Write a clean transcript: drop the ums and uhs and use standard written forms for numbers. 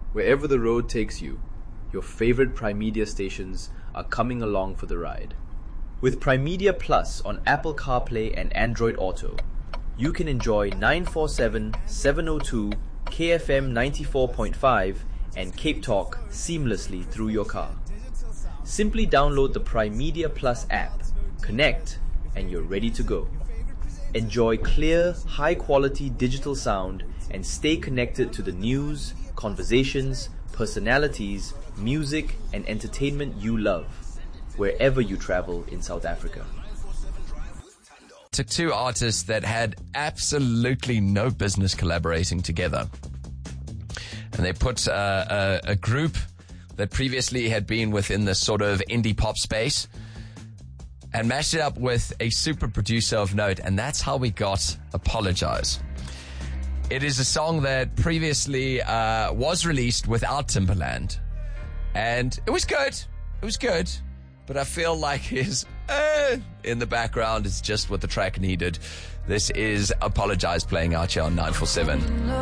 Wherever the road takes you, your favorite Primedia stations are coming along for the ride. With Primedia Plus on Apple CarPlay and Android Auto, you can enjoy 947, 702, KFM 94.5 and Cape Talk seamlessly through your car. Simply download the Primedia Plus app, connect, and you're ready to go. Enjoy clear, high-quality digital sound and stay connected to the news, conversations, personalities, music, and entertainment you love, wherever you travel in South Africa. Took two artists that had absolutely no business collaborating together. And they put a group that previously had been within this sort of indie pop space and mashed it up with a super producer of note. And that's how we got Apologize. It is a song that previously was released without Timbaland. And it was good. It was good. But I feel like his in the background is just what the track needed. This is Apologize playing out here on 947.